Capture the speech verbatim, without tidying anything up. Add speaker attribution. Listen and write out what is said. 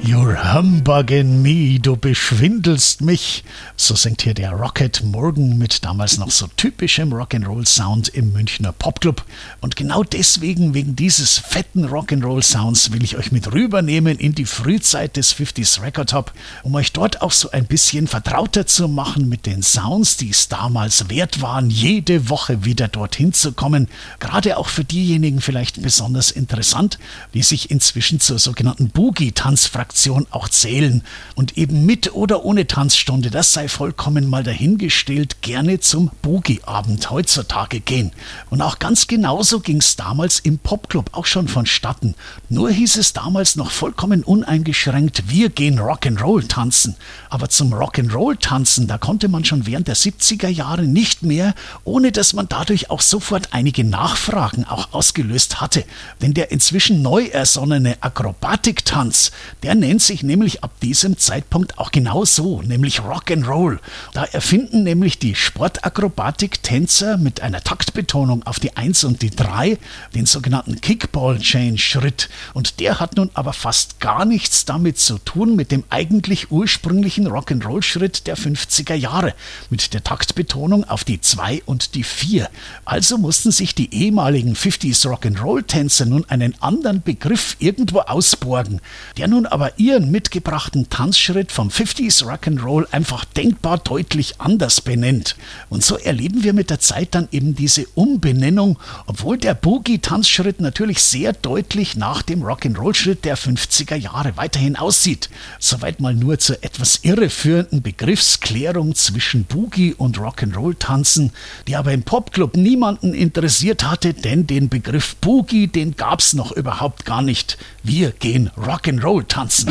Speaker 1: You're humbugging me, du beschwindelst mich. So singt hier der Rocket Morgan mit damals noch so typischem Rock'n'Roll-Sound im Münchner Popclub. Und genau deswegen, wegen dieses fetten Rock'n'Roll-Sounds, will ich euch mit rübernehmen in die Frühzeit des fünfziger Record Hop, um euch dort auch so ein bisschen vertrauter zu machen mit den Sounds, die es damals wert waren, jede Woche wieder dorthin zu kommen. Gerade auch für diejenigen vielleicht besonders interessant, die sich inzwischen zur sogenannten Boogie-Tanzfraktion auch zählen und eben mit oder ohne Tanzstunde, das sei vollkommen mal dahingestellt, gerne zum Boogie-Abend heutzutage gehen. Und auch ganz genauso ging es damals im Popclub auch schon vonstatten. Nur hieß es damals noch vollkommen uneingeschränkt, wir gehen Rock'n'Roll tanzen. Aber zum Rock'n'Roll tanzen, da konnte man schon während der siebziger Jahre nicht mehr, ohne dass man dadurch auch sofort einige Nachfragen auch ausgelöst hatte. Denn der inzwischen neu ersonnene Akrobatiktanz, der nennt sich nämlich ab diesem Zeitpunkt auch genau so, nämlich Rock'n'Roll. Da erfinden nämlich die Sportakrobatik-Tänzer mit einer Taktbetonung auf die eins und die drei den sogenannten Kickball-Change-Schritt. Und der hat nun aber fast gar nichts damit zu tun mit dem eigentlich ursprünglichen Rock'n'Roll-Schritt der fünfziger Jahre mit der Taktbetonung auf die zwei und die vier. Also mussten sich die ehemaligen fünfziger Rock'n'Roll-Tänzer nun einen anderen Begriff irgendwo ausborgen, der nun aber ihren mitgebrachten Tanzschritt vom fünfziger Rock'n'Roll einfach denkbar deutlich anders benennt. Und so erleben wir mit der Zeit dann eben diese Umbenennung, obwohl der Boogie-Tanzschritt natürlich sehr deutlich nach dem Rock'n'Roll-Schritt der fünfziger Jahre weiterhin aussieht. Soweit mal nur zur etwas irreführenden Begriffsklärung zwischen Boogie und Rock'n'Roll-Tanzen, die aber im Popclub niemanden interessiert hatte, denn den Begriff Boogie, den gab's noch überhaupt gar nicht. Wir gehen Rock'n'Roll tanzen.